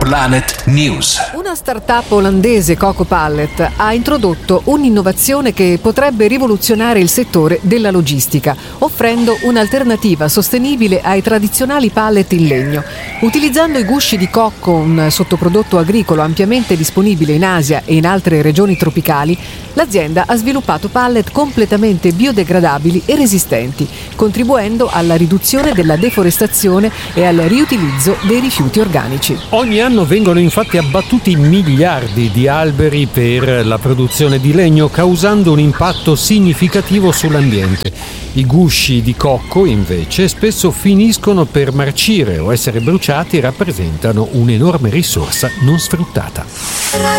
Planet News. Una startup olandese, Coco Pallet, ha introdotto un'innovazione che potrebbe rivoluzionare il settore della logistica, offrendo un'alternativa sostenibile ai tradizionali pallet in legno. Utilizzando i gusci di cocco, un sottoprodotto agricolo ampiamente disponibile in Asia e in altre regioni tropicali, l'azienda ha sviluppato pallet completamente biodegradabili e resistenti, contribuendo alla riduzione della deforestazione e al riutilizzo dei rifiuti organici. Ogni anno vengono infatti abbattuti miliardi di alberi per la produzione di legno, causando un impatto significativo sull'ambiente. I gusci di cocco, invece, spesso finiscono per marcire o essere bruciati e rappresentano un'enorme risorsa non sfruttata.